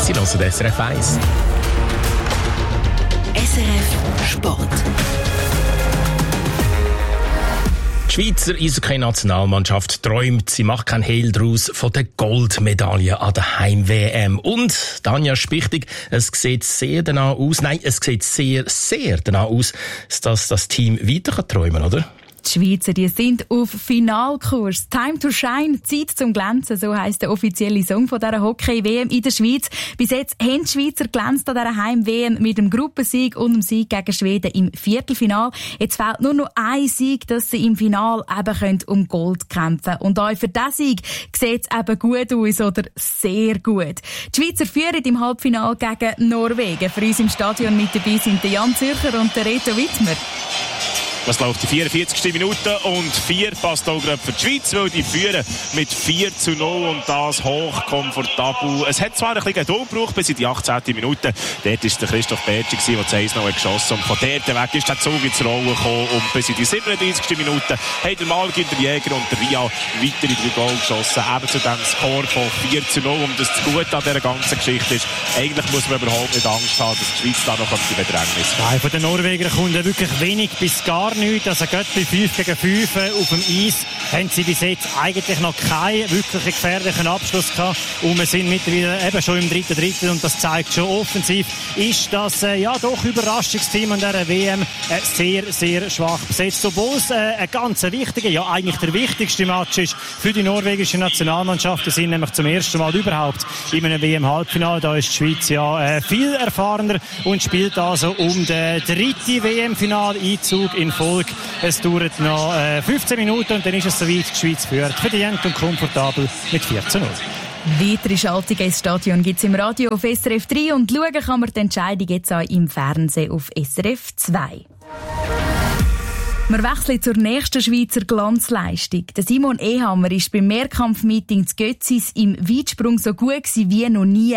Sie hören SRF 1. SRF Sport. Die Schweizer Eishockey-Nationalmannschaft träumt, sie macht keinen Hehl draus von der Goldmedaille an der Heim-WM. Und, Tanja Spichtig, es sieht sehr danach aus, es sieht sehr, sehr danach aus, dass das Team weiter träumen kann, oder? Die Schweizer, die sind auf Finalkurs. Time to shine, Zeit zum Glänzen, so heisst der offizielle Song von dieser Hockey-WM in der Schweiz. Bis jetzt haben die Schweizer glänzt an dieser Heim-WM mit dem Gruppensieg und dem Sieg gegen Schweden im Viertelfinal. Jetzt fehlt nur noch ein Sieg, dass sie im Finale eben um Gold kämpfen können. Und auch für diesen Sieg sieht es eben gut aus oder sehr gut. Die Schweizer führen im Halbfinale gegen Norwegen. Für uns im Stadion mit dabei sind der Jan Zürcher und der Reto Wittmer. Es läuft die 44. Minute und 4 passt auch gerade für die Schweiz, weil die führen mit 4:0 und das hochkomfortabel. Es hat zwar ein bisschen Geduld gebraucht bis in die 18. Minute. Dort war der Christoph Bertschi, der das 1-0 geschossen und von dort weg ist der Zug ins Rollen gekommen und bis in die 37. Minute haben der Malgin, der Jäger und der Ria weitere 3 Goal geschossen. Eben zu diesem Score von 4:0 und das Gute an dieser ganzen Geschichte ist, eigentlich muss man überhaupt nicht Angst haben, dass die Schweiz da noch in Bedrängnis kommt. Nein, von den Norwegern kommt wirklich wenig bis gar nichts. Also gerade bei 5 gegen 5 auf dem Eis haben sie bis jetzt eigentlich noch keinen wirklich gefährlichen Abschluss gehabt. Und wir sind mittlerweile eben schon im 3. Drittel und das zeigt schon offensiv, ist das doch Überraschungsteam an dieser WM sehr, sehr schwach besetzt. Obwohl es ein ganz wichtiger, ja eigentlich der wichtigste Match ist für die norwegische Nationalmannschaft. Die sind nämlich zum ersten Mal überhaupt in einem WM-Halbfinale. Da ist die Schweiz viel erfahrener und spielt also um den 3. WM-Finaleinzug in Folge. Es dauert noch 15 Minuten und dann ist es soweit. Die Schweiz führt verdient und komfortabel mit 4:0. Weitere Schaltungen ins Stadion gibt es im Radio auf SRF 3 und schauen kann man die Entscheidung jetzt auch im Fernsehen auf SRF 2. Wir wechseln zur nächsten Schweizer Glanzleistung. Der Simon Ehammer ist beim Mehrkampfmeeting zu Götzis im Weitsprung so gut wie noch nie.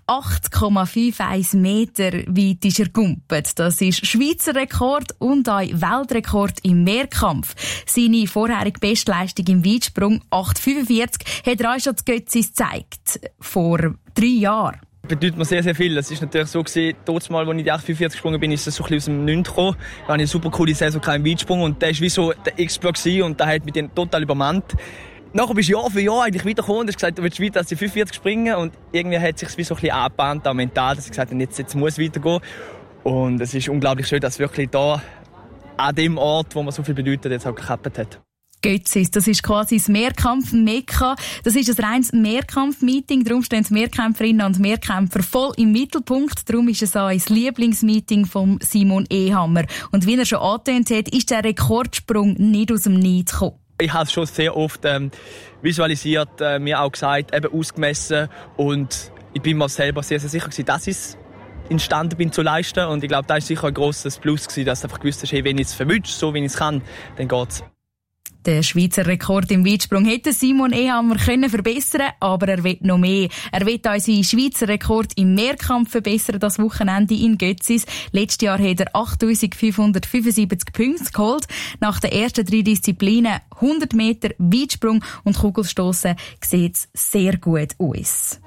8,51 Meter weit ist er gumpet. Das ist Schweizer Rekord und auch Weltrekord im Mehrkampf. Seine vorherige Bestleistung im Weitsprung, 8,45, hat er auch schon zu Götzis gezeigt. Vor 3 Jahren. Bedeutet mir sehr, sehr viel. Es ist natürlich so gewesen, dort mal, als ich die 8,45 gesprungen bin, ist es so ein bisschen aus dem Nichts gekommen. Da hatte ich eine super coole Saison im Weitsprung und der war wie so der Exploit gewesen und der hat mich dann total übermannt. Nachher bist du Jahr für Jahr eigentlich weitergekommen und hast gesagt, du willst weiter als die 45 springen und irgendwie hat es sich wie so ein bisschen angebahnt, auch mental, dass ich gesagt habe, jetzt muss es weitergehen. Und es ist unglaublich schön, dass wirklich da an dem Ort, wo man so viel bedeutet, jetzt auch geklappt hat. Götzis, das ist quasi das Mehrkampf-Mekka. Das ist ein reines Mehrkampf-Meeting. Darum stehen die Mehrkämpferinnen und Mehrkämpfer voll im Mittelpunkt. Darum ist es auch ein Lieblingsmeeting von Simon Ehammer. Und wie er schon angetönt hat, ist der Rekordsprung nicht aus dem Nichts gekommen. Ich habe es schon sehr oft visualisiert, mir auch gesagt, eben ausgemessen. Und ich bin mir selber sehr, sehr sicher gewesen, dass ich es imstande bin zu leisten. Und ich glaube, das war sicher ein grosses Plus gewesen, dass du einfach gewusst hast, hey, wenn ich es verwünsche, so wie ich es kann, dann geht's. Der Schweizer Rekord im Weitsprung hätte Simon Ehammer können verbessern, aber er will noch mehr. Er will auch seinen Schweizer Rekord im Mehrkampf verbessern, das Wochenende in Götzis. Letztes Jahr hat er 8.575 Punkte geholt. Nach den ersten 3 Disziplinen, 100 Meter Weitsprung und Kugelstossen, sieht es sehr gut aus.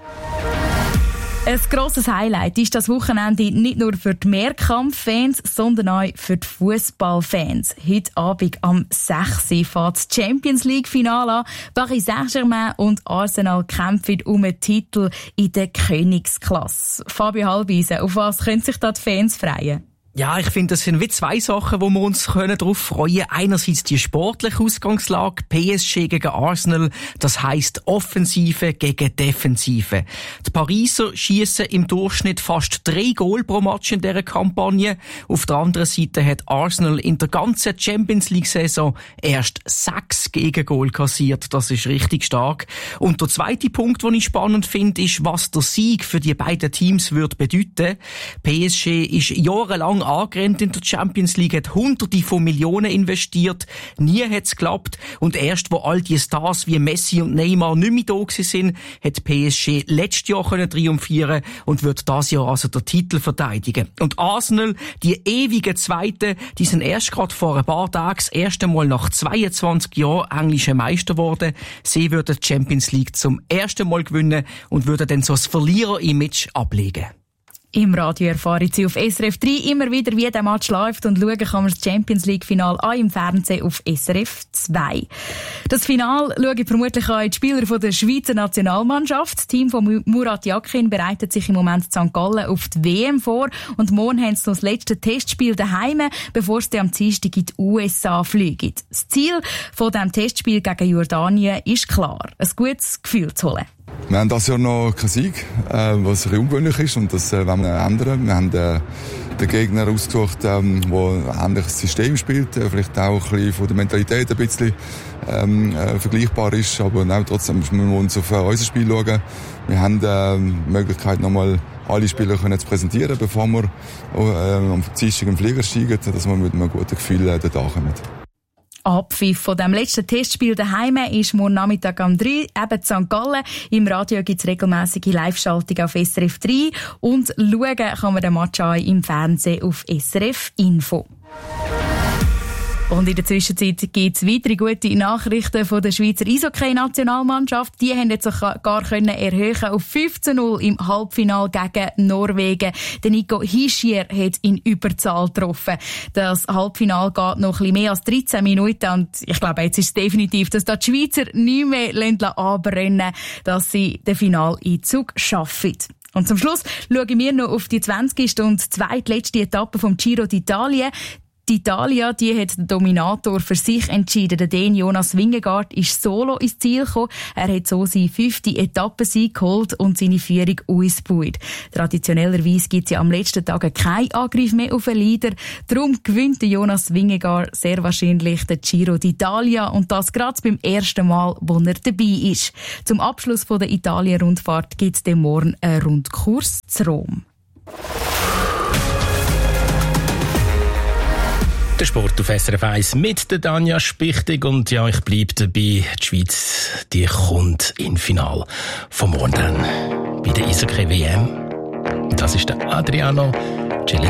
Ein grosses Highlight ist das Wochenende nicht nur für die Mehrkampf-Fans, sondern auch für die Fußballfans. Heute Abend am 6. fängt das Champions-League-Finale an. Paris Saint-Germain und Arsenal kämpfen um einen Titel in der Königsklasse. Fabio Halbisen, auf was können sich da die Fans freuen? Ja, ich finde, das sind wie 2 Sachen, wo wir uns darauf freuen können. Einerseits die sportliche Ausgangslage, PSG gegen Arsenal, das heisst Offensive gegen Defensive. Die Pariser schiessen im Durchschnitt fast 3 Goal pro Match in dieser Kampagne. Auf der anderen Seite hat Arsenal in der ganzen Champions-League-Saison erst 6 Gegengol kassiert. Das ist richtig stark. Und der zweite Punkt, den ich spannend finde, ist, was der Sieg für die beiden Teams würde bedeuten. PSG ist jahrelang lang angerannt in der Champions League, hat Hunderte von Millionen investiert. Nie hat's geklappt. Und erst, wo all die Stars wie Messi und Neymar nicht mehr da sind, hat PSG letztes Jahr triumphieren und wird dieses Jahr also den Titel verteidigen. Und Arsenal, die ewigen Zweiten, die sind erst gerade vor ein paar Tagen das erste Mal nach 22 Jahren englische Meister geworden. Sie würden die Champions League zum ersten Mal gewinnen und würden dann so das Verlierer-Image ablegen. Im Radio erfahren Sie auf SRF 3 immer wieder, wie der Match läuft, und schauen kann man das Champions League-Final auch im Fernsehen auf SRF 2. Das Final schauen vermutlich auch die Spieler von der Schweizer Nationalmannschaft. Das Team von Murat Yakin bereitet sich im Moment in St. Gallen auf die WM vor, und morgen haben sie noch das letzte Testspiel daheim, bevor sie am Dienstag in die USA fliegen. Das Ziel von diesem Testspiel gegen Jordanien ist klar, ein gutes Gefühl zu holen. Wir haben das Jahr noch keinen Sieg, was ein bisschen ungewöhnlich ist, und das wollen wir ändern. Wir haben den Gegner ausgesucht, der ein ähnliches System spielt, vielleicht auch ein bisschen von der Mentalität ein bisschen vergleichbar ist, aber trotzdem müssen wir uns auf unser Spiel schauen. Wir haben die Möglichkeit, nochmal alle Spieler zu präsentieren, bevor wir am Dienstag im Flieger steigen, dass wir mit einem guten Gefühl dort ankommen. Abpfiff von dem letzten Testspiel daheim ist morgen Nachmittag um 3, eben in St. Gallen. Im Radio gibt es regelmäßige Live-Schaltung auf SRF 3 und schauen kann man den Match auch im Fernsehen auf SRF Info. Und in der Zwischenzeit gibt es weitere gute Nachrichten von der Schweizer Eishockey-Nationalmannschaft. Die haben jetzt sogar erhöhen auf 15-0 im Halbfinale gegen Norwegen. Der Nico Hischier hat in Überzahl getroffen. Das Halbfinale geht noch ein bisschen mehr als 13 Minuten, und ich glaube, jetzt ist es definitiv, dass da die Schweizer nicht mehr anbrennen, dass sie den Finaleinzug schaffen. Und zum Schluss schauen wir noch auf die 20. und zweitletzte Etappe vom Giro d'Italia. Die Italia, die hat den Dominator für sich entschieden. Der Dän Jonas Vingegaard ist solo ins Ziel gekommen. Er hat so seine 5. Etappensieg geholt und seine Führung ausgebaut. Traditionellerweise gibt es ja am letzten Tag keinen Angriff mehr auf den Leader. Darum gewinnt Jonas Vingegaard sehr wahrscheinlich den Giro d'Italia, und das gerade beim ersten Mal, wo er dabei ist. Zum Abschluss der Italien-Rundfahrt gibt es morgen einen Rundkurs zu Rom. Der Sport auf SRF 1 mit der Danja Spichtig, und ja, ich bleibe dabei. Die Schweiz, die kommt im Finale von morgen dann bei der Eishockey-WM. Und das ist der Adriano Celestino.